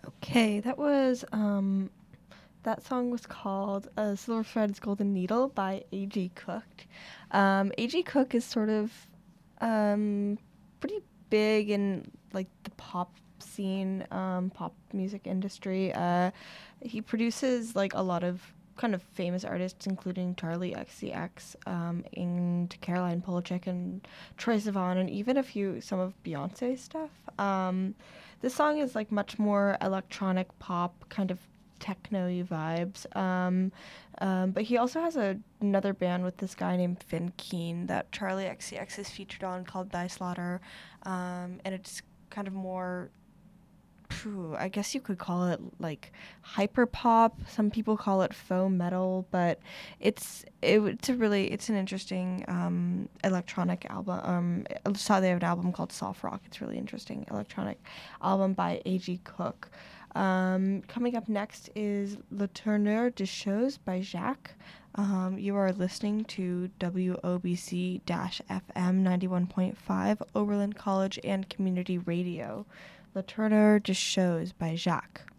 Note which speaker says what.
Speaker 1: Okay, that song was called Silver Thread's Golden Needle by A.G. Cook. A.G. Cook is sort of pretty big in like the pop scene, pop music industry. He produces like a lot of kind of famous artists, including Charlie XCX, and Caroline Polachek and Troye Sivan, and even some of Beyonce's stuff. This song is like much more electronic pop, kind of techno-y vibes. But he also has another band with this guy named Finn Keen that Charlie XCX is featured on called Die Slaughter, and it's kind of more. I guess you could call it like hyper pop. Some people call it faux metal, but it's an interesting electronic album. I saw they have an album called Soft Rock. It's really interesting electronic album by A.G. Cook. Coming up next is Le Tourneur de Choses by Jacques. You are listening to WOBC-FM 91.5 Oberlin College and Community Radio. Le Tourneur de Choses by Jacques.